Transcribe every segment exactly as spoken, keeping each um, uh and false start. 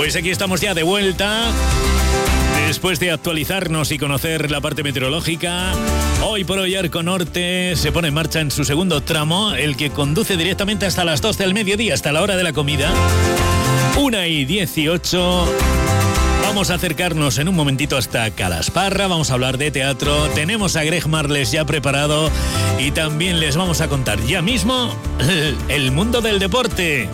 Pues aquí estamos ya de vuelta. Después de actualizarnos y conocer la parte meteorológica, hoy por hoy Arco Norte se pone en marcha en su segundo tramo, el que conduce directamente hasta las doce del mediodía, hasta la hora de la comida. una y dieciocho. Vamos a acercarnos en un momentito hasta Calasparra, vamos a hablar de teatro, tenemos a Greg Marles ya preparado y también les vamos a contar ya mismo el mundo del deporte.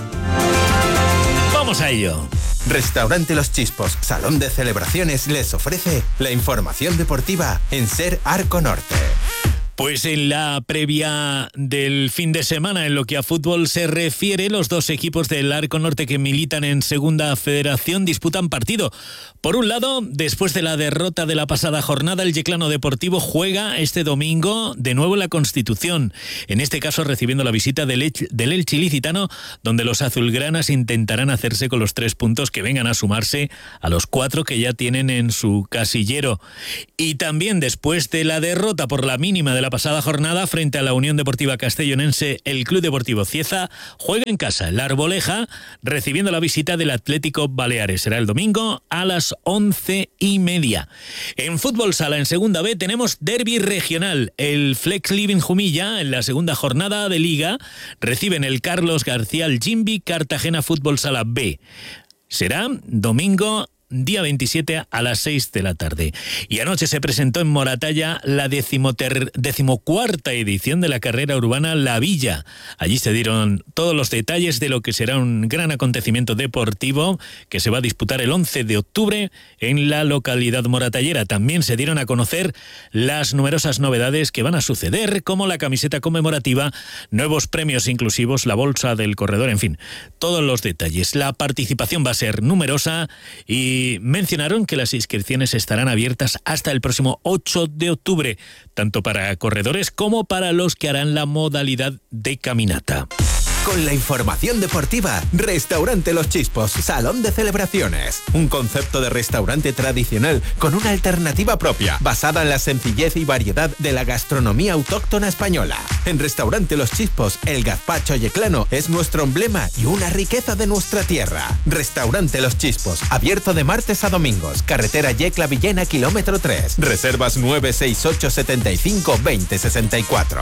Vamos a ello. Restaurante Los Chispos, salón de celebraciones, les ofrece la información deportiva en Ser Arco Norte. Pues en la previa del fin de semana, en lo que a fútbol se refiere, los dos equipos del Arco Norte que militan en Segunda Federación disputan partido. Por un lado, después de la derrota de la pasada jornada, el Yeclano Deportivo juega este domingo de nuevo en la Constitución, en este caso recibiendo la visita del, Elche, del Elche ilicitano, donde los azulgranas intentarán hacerse con los tres puntos que vengan a sumarse a los cuatro que ya tienen en su casillero. Y también después de la derrota por la mínima de la pasada jornada frente a la Unión Deportiva Castellonense, el Club Deportivo Cieza juega en casa en la Arboleja, recibiendo la visita del Atlético Baleares. Será el domingo a las once y media. En fútbol sala, en segunda B, tenemos derbi regional. El Flex Living Jumilla, en la segunda jornada de Liga, reciben el Carlos García el Jimbi Cartagena Fútbol Sala B. Será domingo día veintisiete a las seis de la tarde. Y anoche se presentó en Moratalla la decimoter, decimocuarta edición de la carrera urbana La Villa. Allí se dieron todos los detalles de lo que será un gran acontecimiento deportivo que se va a disputar el once de octubre en la localidad moratallera. También se dieron a conocer las numerosas novedades que van a suceder, como la camiseta conmemorativa, nuevos premios inclusivos, la bolsa del corredor, en fin, todos los detalles. La participación va a ser numerosa y Y mencionaron que las inscripciones estarán abiertas hasta el próximo ocho de octubre, tanto para corredores como para los que harán la modalidad de caminata. Con la información deportiva, Restaurante Los Chispos, salón de celebraciones. Un concepto de restaurante tradicional con una alternativa propia, basada en la sencillez y variedad de la gastronomía autóctona española. En Restaurante Los Chispos, el gazpacho yeclano es nuestro emblema y una riqueza de nuestra tierra. Restaurante Los Chispos, abierto de martes a domingos, carretera Yecla Villena, kilómetro tres. Reservas nueve seis ocho siete cinco dos cero seis cuatro.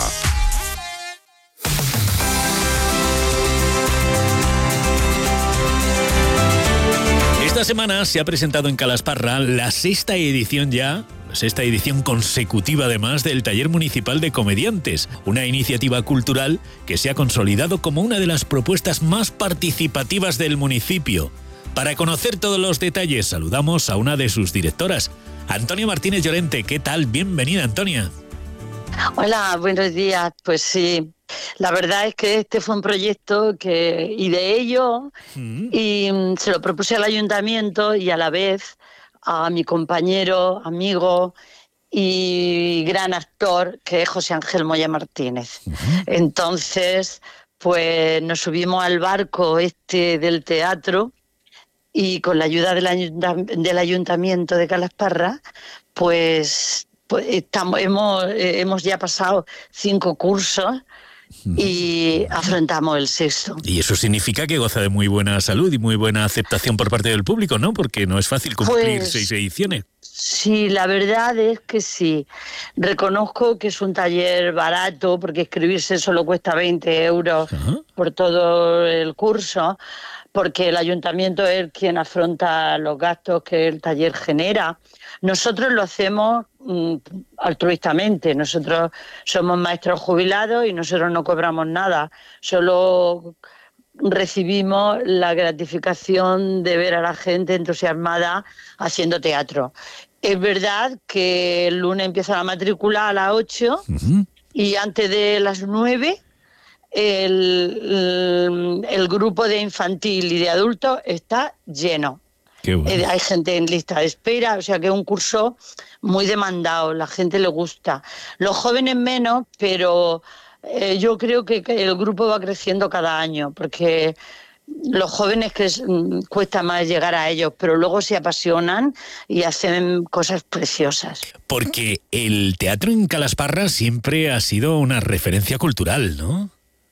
Esta semana se ha presentado en Calasparra la sexta edición ya, sexta edición consecutiva además del Taller Municipal de Comediantes, una iniciativa cultural que se ha consolidado como una de las propuestas más participativas del municipio. Para conocer todos los detalles, saludamos a una de sus directoras, Antonia Martínez Llorente. ¿Qué tal? Bienvenida, Antonia. Hola, buenos días. Pues sí, la verdad es que este fue un proyecto que ideé yo mm. y se lo propuse al ayuntamiento y a la vez a mi compañero, amigo y gran actor, que es José Ángel Moya Martínez. Uh-huh. Entonces, pues nos subimos al barco este del teatro y con la ayuda del, ayunt- del ayuntamiento de Calasparra, pues... Pues estamos, hemos, eh, hemos ya pasado cinco cursos y afrontamos el sexto. Y eso significa que goza de muy buena salud y muy buena aceptación por parte del público, ¿no? Porque no es fácil cumplir pues, seis ediciones. Sí, la verdad es que sí. Reconozco que es un taller barato porque escribirse solo cuesta veinte euros uh-huh. por todo el curso, porque el ayuntamiento es quien afronta los gastos que el taller genera. Nosotros lo hacemos mm, altruistamente, nosotros somos maestros jubilados y nosotros no cobramos nada, solo recibimos la gratificación de ver a la gente entusiasmada haciendo teatro. Es verdad que el lunes empieza la matrícula a las ocho uh-huh. y antes de las nueve el, el, el grupo de infantil y de adultos está lleno. Qué bueno. Eh, hay gente en lista de espera, o sea que es un curso muy demandado, la gente le gusta. Los jóvenes menos, pero eh, yo creo que, que el grupo va creciendo cada año, porque los jóvenes que es, cuesta más llegar a ellos, pero luego se apasionan y hacen cosas preciosas. Porque el teatro en Calasparra siempre ha sido una referencia cultural, ¿no?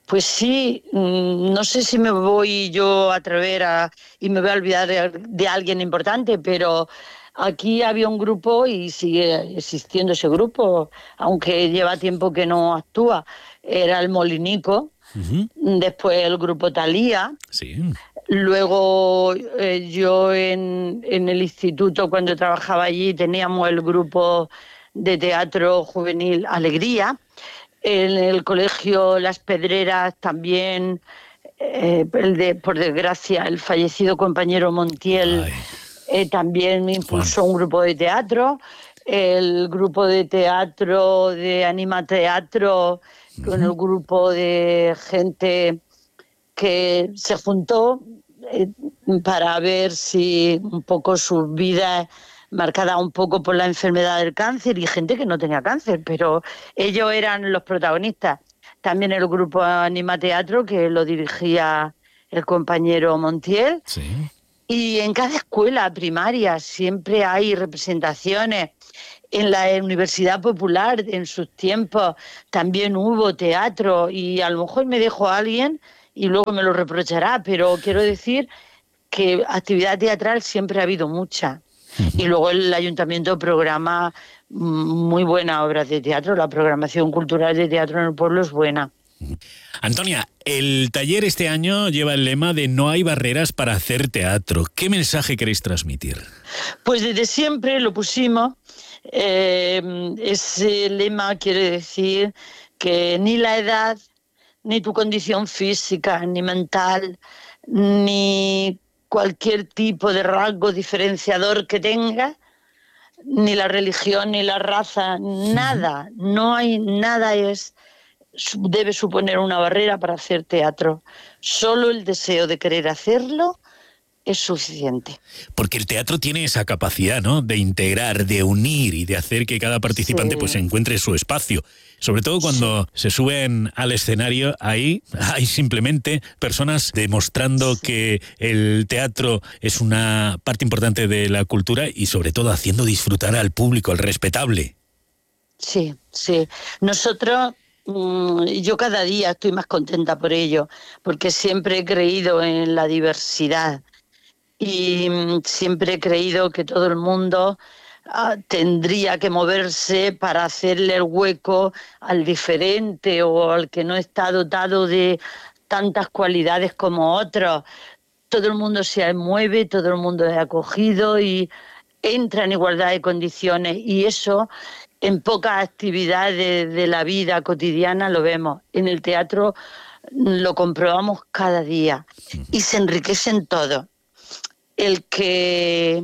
Pues sí, no sé si me voy yo a atrever a, y me voy a olvidar de, de alguien importante, pero aquí había un grupo y sigue existiendo ese grupo, aunque lleva tiempo que no actúa. Era el Molinico, uh-huh. Después el grupo Thalía. Sí. Luego eh, yo en, en el instituto, cuando trabajaba allí, teníamos el grupo de teatro juvenil Alegría. En el colegio Las Pedreras también, eh, el de, por desgracia, el fallecido compañero Montiel eh, también me impulsó Juan. Un grupo de teatro. El grupo de teatro de Anima Teatro, uh-huh. Con el grupo de gente que se juntó eh, para ver si un poco su vida marcada un poco por la enfermedad del cáncer, y gente que no tenía cáncer, pero ellos eran los protagonistas. También el grupo Anima Teatro, que lo dirigía el compañero Montiel. Sí. Y en cada escuela primaria siempre hay representaciones. En la Universidad Popular, en sus tiempos, también hubo teatro, y a lo mejor me dejo a alguien y luego me lo reprochará, pero quiero decir que actividad teatral siempre ha habido mucha. Y luego el ayuntamiento programa muy buenas obras de teatro. La programación cultural de teatro en el pueblo es buena. Antonia, el taller este año lleva el lema de no hay barreras para hacer teatro. ¿Qué mensaje queréis transmitir? Pues desde siempre lo pusimos. Eh, ese lema quiere decir que ni la edad, ni tu condición física, ni mental, ni cualquier tipo de rasgo diferenciador que tenga, ni la religión, ni la raza, nada, no hay nada es debe suponer una barrera para hacer teatro. Solo el deseo de querer hacerlo es suficiente. Porque el teatro tiene esa capacidad, ¿no?, de integrar, de unir y de hacer que cada participante sí. pues encuentre su espacio. Sobre todo cuando sí. se suben al escenario, ahí hay simplemente personas demostrando sí. que el teatro es una parte importante de la cultura y sobre todo haciendo disfrutar al público, al respetable. Sí, sí. Nosotros, mmm, yo cada día estoy más contenta por ello, porque siempre he creído en la diversidad. Y siempre he creído que todo el mundo uh, tendría que moverse para hacerle el hueco al diferente o al que no está dotado de tantas cualidades como otros. Todo el mundo se mueve, todo el mundo es acogido y entra en igualdad de condiciones, y eso en pocas actividades de la vida cotidiana lo vemos. En el teatro lo comprobamos cada día y se enriquecen todos. El que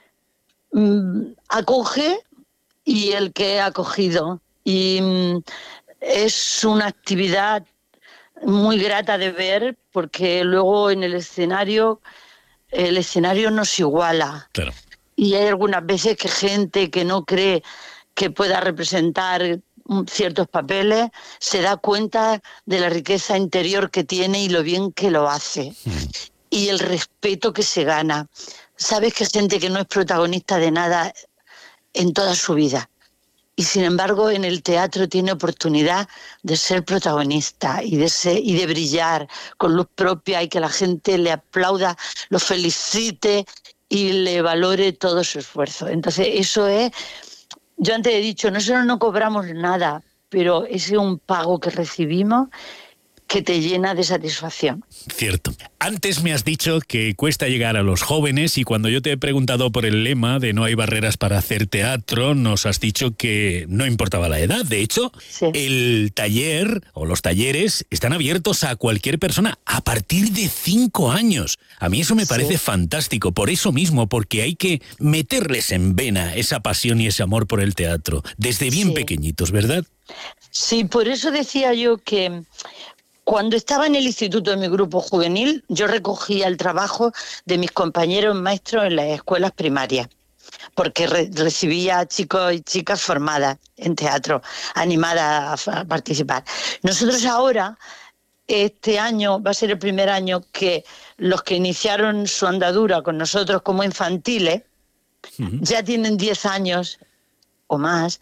mm, acoge y el que es acogido. Y mm, es una actividad muy grata de ver, porque luego en el escenario, el escenario nos iguala. Claro. Y hay algunas veces que gente que no cree que pueda representar ciertos papeles se da cuenta de la riqueza interior que tiene y lo bien que lo hace. Mm. Y el respeto que se gana. Sabes que hay gente que no es protagonista de nada en toda su vida, y sin embargo en el teatro tiene oportunidad de ser protagonista y de ser, y de brillar con luz propia, y que la gente le aplauda, lo felicite y le valore todo su esfuerzo. Entonces eso es, yo antes he dicho, nosotros no cobramos nada, pero ese es un pago que recibimos que te llena de satisfacción. Cierto. Antes me has dicho que cuesta llegar a los jóvenes, y cuando yo te he preguntado por el lema de no hay barreras para hacer teatro, nos has dicho que no importaba la edad. De hecho, sí. el taller o los talleres están abiertos a cualquier persona a partir de cinco años. A mí eso me parece sí. fantástico, por eso mismo, porque hay que meterles en vena esa pasión y ese amor por el teatro, desde bien sí. pequeñitos, ¿verdad? Sí, por eso decía yo que cuando estaba en el instituto de mi grupo juvenil, yo recogía el trabajo de mis compañeros maestros en las escuelas primarias, porque re- recibía chicos y chicas formadas en teatro, animadas a, a participar. Nosotros ahora, este año, va a ser el primer año que los que iniciaron su andadura con nosotros como infantiles, uh-huh. ya tienen diez años o más,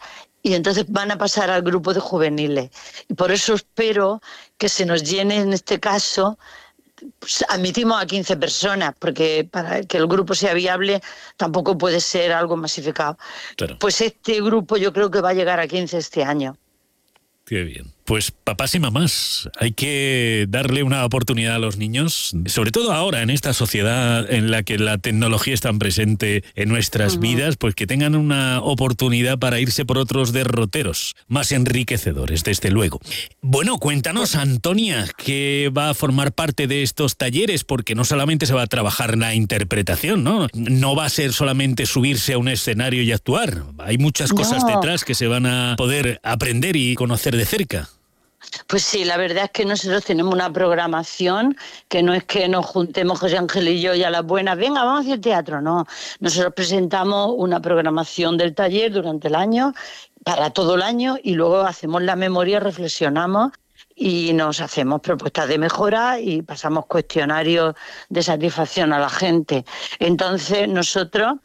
y entonces van a pasar al grupo de juveniles. Y por eso espero que se nos llene en este caso. Pues admitimos a quince personas, porque para que el grupo sea viable tampoco puede ser algo masificado. Claro. Pues este grupo yo creo que va a llegar a quince este año. Qué bien. Pues papás y mamás, hay que darle una oportunidad a los niños, sobre todo ahora en esta sociedad en la que la tecnología es tan presente en nuestras uh-huh. vidas, pues que tengan una oportunidad para irse por otros derroteros más enriquecedores, desde luego. Bueno, cuéntanos, Antonia, que va a formar parte de estos talleres, porque no solamente se va a trabajar la interpretación, ¿no? No va a ser solamente subirse a un escenario y actuar. Hay muchas cosas no. detrás que se van a poder aprender y conocer de cerca. Pues sí, la verdad es que nosotros tenemos una programación que no es que nos juntemos José Ángel y yo y a las buenas, venga, vamos a hacer teatro, no. Nosotros presentamos una programación del taller durante el año, para todo el año, y luego hacemos la memoria, reflexionamos y nos hacemos propuestas de mejora y pasamos cuestionarios de satisfacción a la gente. Entonces nosotros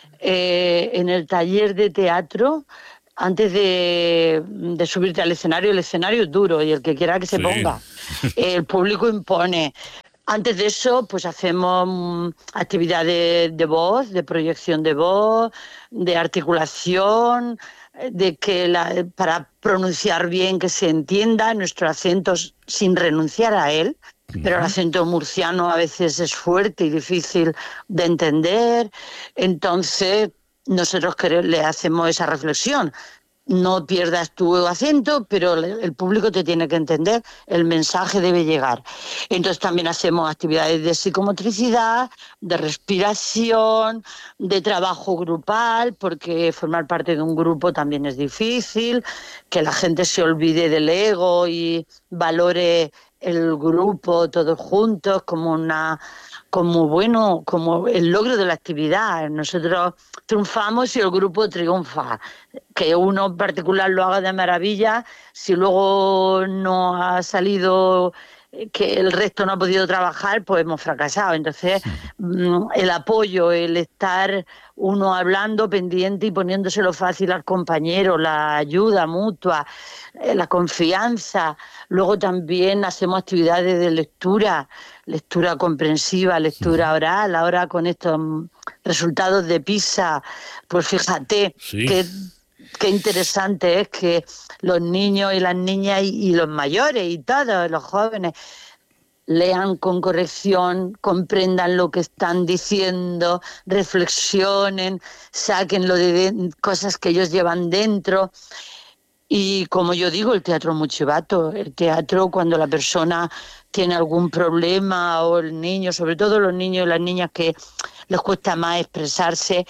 eh, en el taller de teatro, antes de, de subirte al escenario, el escenario es duro y el que quiera que se sí. ponga. El público impone. Antes de eso, pues hacemos actividades de voz, de proyección de voz, de articulación, de que la, para pronunciar bien, que se entienda nuestro acento sin renunciar a él. Pero el acento murciano a veces es fuerte y difícil de entender. Entonces nosotros le hacemos esa reflexión. No pierdas tu acento, pero el público te tiene que entender, el mensaje debe llegar. Entonces también hacemos actividades de psicomotricidad, de respiración, de trabajo grupal, porque formar parte de un grupo también es difícil, que la gente se olvide del ego y valore el grupo todos juntos como una como bueno, como el logro de la actividad. Nosotros triunfamos y el grupo triunfa. Que uno en particular lo haga de maravilla, si luego no ha salido, que el resto no ha podido trabajar, pues hemos fracasado. Entonces, el apoyo, el estar uno hablando pendiente y poniéndoselo fácil al compañero, la ayuda mutua, la confianza. Luego también hacemos actividades de lectura, lectura comprensiva, lectura oral. Ahora con estos resultados de PISA, pues fíjate sí. que qué interesante es que los niños y las niñas y, y los mayores y todos los jóvenes lean con corrección, comprendan lo que están diciendo, reflexionen, saquen lo de, de cosas que ellos llevan dentro. Y como yo digo, el teatro es muy chivato. El teatro, cuando la persona tiene algún problema, o el niño, sobre todo los niños y las niñas que les cuesta más expresarse,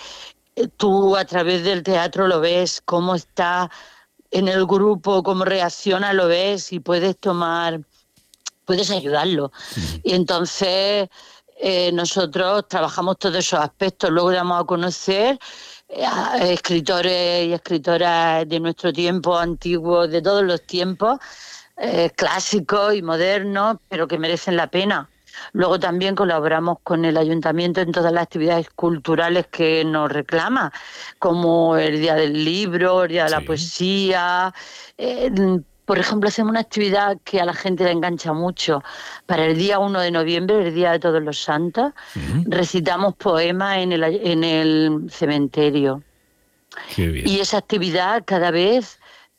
tú a través del teatro lo ves, cómo está en el grupo, cómo reacciona, lo ves y puedes tomar, puedes ayudarlo. Sí. Y entonces eh, nosotros trabajamos todos esos aspectos. Luego damos a conocer a escritores y escritoras de nuestro tiempo, antiguos, de todos los tiempos, eh, clásicos y modernos, pero que merecen la pena. Luego también colaboramos con el ayuntamiento en todas las actividades culturales que nos reclama, como el Día del Libro, el Día de sí. la Poesía. Eh, por ejemplo, hacemos una actividad que a la gente le engancha mucho. Para el día uno de noviembre, el Día de Todos los Santos, uh-huh. recitamos poemas en el, en el cementerio. Qué bien. Y esa actividad cada vez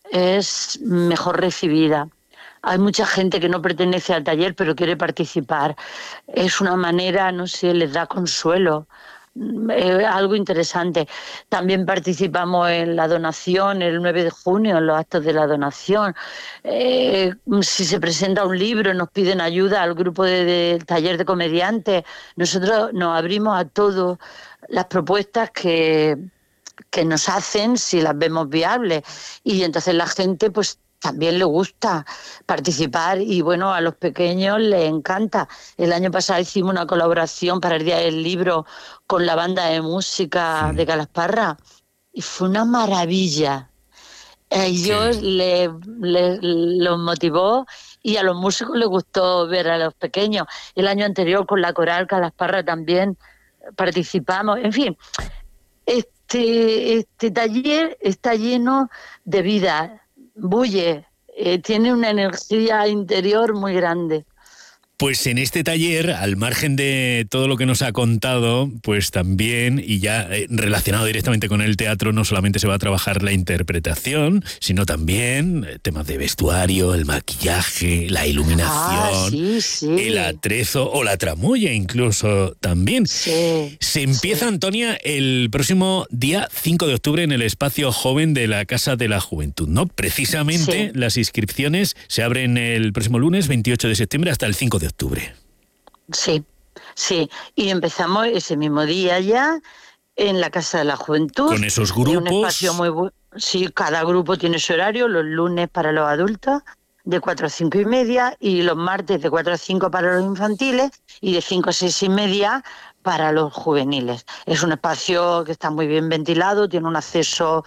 es mejor recibida. Hay mucha gente que no pertenece al taller, pero quiere participar. Es una manera, no sé, les da consuelo. Eh, algo interesante. También participamos en la donación el nueve de junio, en los actos de la donación. Eh, si se presenta un libro, nos piden ayuda al grupo del de, de taller de comediantes. Nosotros nos abrimos a todas las propuestas que, que nos hacen, si las vemos viables. Y entonces la gente, pues, también le gusta participar y bueno, a los pequeños les encanta. El año pasado hicimos una colaboración para el Día del Libro con la banda de música sí. de Calasparra y fue una maravilla. A ellos sí. les le, los motivó y a los músicos les gustó ver a los pequeños. El año anterior con la coral Calasparra también participamos. En fin, es este, este taller está lleno de vida, bulle, eh, tiene una energía interior muy grande. Pues en este taller, al margen de todo lo que nos ha contado, pues también, y ya relacionado directamente con el teatro, no solamente se va a trabajar la interpretación, sino también temas de vestuario, el maquillaje, la iluminación, ah, sí, sí. el atrezo o la tramoya incluso también. Sí, se empieza, sí. Antonia, el próximo día cinco de octubre en el espacio joven de la Casa de la Juventud, ¿no? Precisamente sí. Las inscripciones se abren el próximo lunes veintiocho de septiembre hasta el cinco de octubre. octubre. Sí, sí, y empezamos ese mismo día ya en la Casa de la Juventud. Con esos grupos. Un espacio muy bu- sí, cada grupo tiene su horario, los lunes para los adultos de cuatro a cinco y media y los martes de cuatro a cinco para los infantiles y de cinco a seis y media para los juveniles. Es un espacio que está muy bien ventilado, tiene un acceso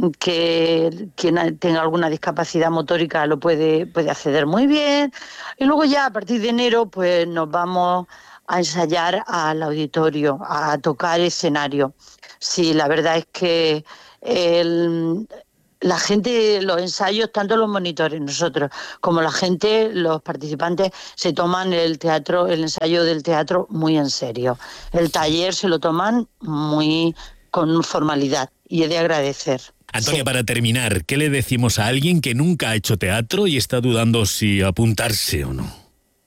que quien tenga alguna discapacidad motórica lo puede, puede acceder muy bien. Y luego ya a partir de enero pues nos vamos a ensayar al auditorio, a tocar escenario. Sí, la verdad es que el... La gente, los ensayos, tanto los monitores, nosotros, como la gente, los participantes, se toman el teatro, el ensayo del teatro muy en serio. El taller se lo toman muy con formalidad y es de agradecer. Antonia, sí. Para terminar, ¿qué le decimos a alguien que nunca ha hecho teatro y está dudando si apuntarse o no?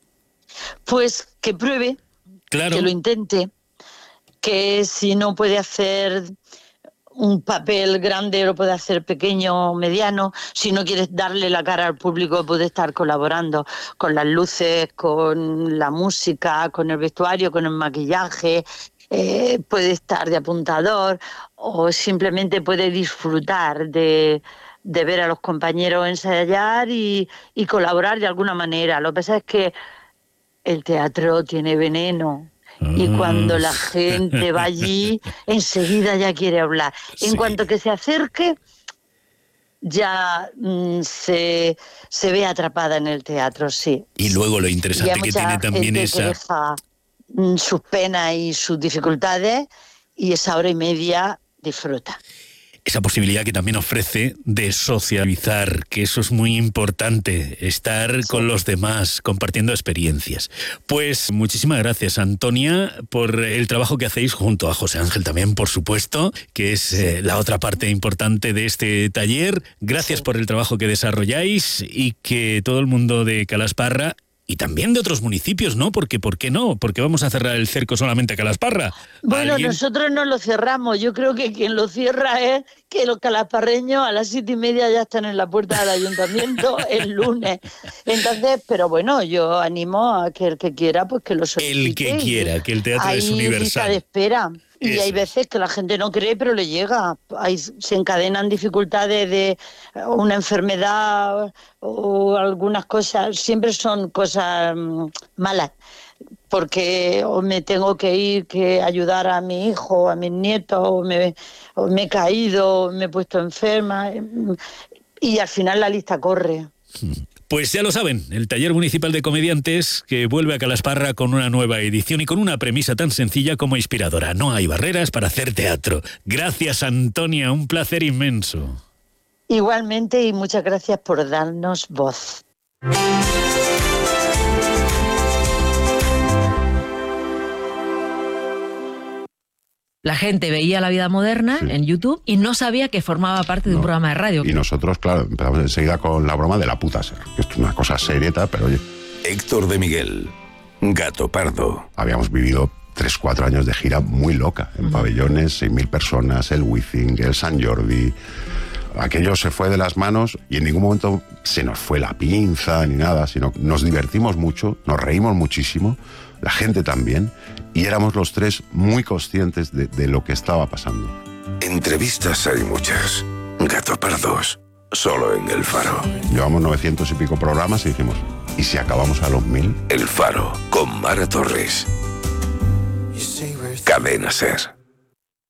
Pues que pruebe, claro. que lo intente, que si no puede hacer un papel grande lo puede hacer pequeño o mediano. Si no quieres darle la cara al público, puede estar colaborando con las luces, con la música, con el vestuario, con el maquillaje. Eh, puede estar de apuntador o simplemente puede disfrutar de, de ver a los compañeros ensayar y, y colaborar de alguna manera. Lo que pasa es que el teatro tiene veneno. Y cuando la gente va allí, enseguida ya quiere hablar. En sí. cuanto que se acerque, ya mm, se, se ve atrapada en el teatro, sí. Y luego lo interesante que tiene también esa... Que deja mm, sus penas y sus dificultades y esa hora y media disfruta. Esa posibilidad que también ofrece de socializar, que eso es muy importante, estar sí. con los demás, compartiendo experiencias. Pues muchísimas gracias, Antonia, por el trabajo que hacéis junto a José Ángel también, por supuesto, que es sí. eh, la otra parte importante de este taller. Gracias sí. por el trabajo que desarrolláis y que todo el mundo de Calasparra y también de otros municipios, ¿no? Porque, ¿por qué no? Porque vamos a cerrar el cerco solamente a Calasparra. Bueno, ¿Alguien? Nosotros no lo cerramos. Yo creo que quien lo cierra es que los calasparreños a las siete y media ya están en la puerta del ayuntamiento el lunes. Entonces, pero bueno, yo animo a que el que quiera, pues que lo solicite. El que quiera, que el teatro hay es universal. Hay lista de espera. Y Eso. Hay veces que la gente no cree, pero le llega. Hay, se encadenan dificultades de una enfermedad o algunas cosas. Siempre son cosas malas. Porque o me tengo que ir que ayudar a mi hijo, a mis nietos, o me, o me he caído, o me he puesto enferma. Y al final la lista corre. Pues ya lo saben, el Taller Municipal de Comediantes que vuelve a Calasparra con una nueva edición y con una premisa tan sencilla como inspiradora. No hay barreras para hacer teatro. Gracias, Antonia, un placer inmenso. Igualmente, y muchas gracias por darnos voz. La gente veía La Vida Moderna sí. en YouTube y no sabía que formaba parte de no. un programa de radio. Y nosotros, claro, empezamos enseguida con la broma de la puta ser. Esto es una cosa serieta, pero oye... Héctor de Miguel, Gato Pardo. Habíamos vivido tres, cuatro años de gira muy loca, en uh-huh. pabellones, seis mil personas, el Wizzing, el San Jordi... Aquello se fue de las manos y en ningún momento se nos fue la pinza ni nada, sino nos divertimos mucho, nos reímos muchísimo, la gente también, y éramos los tres muy conscientes de, de lo que estaba pasando. Entrevistas hay muchas. Gato Pardos, solo en El Faro. Llevamos novecientos y pico programas y dijimos, ¿y si acabamos a los mil? El Faro, con Mara Torres. Cadena Ser.